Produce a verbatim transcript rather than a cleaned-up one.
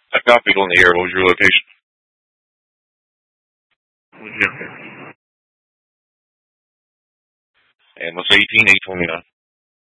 I copied on the air. What was your location? What was your- And what's eighteen eight twenty-nine?